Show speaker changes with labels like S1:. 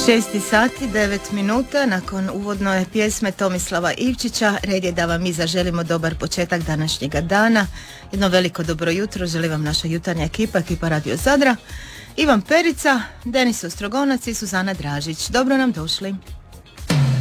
S1: 6 sati 9 minuta nakon uvodne pjesme Tomislava Ivčića. Red je da vam mi zaželimo dobar početak današnjega dana. Jedno veliko dobro jutro želi vam naša jutarnja ekipa Radio Zadra. Ivan Perica, Denis Ostrogonac i Suzana Dražić. Dobro nam došli.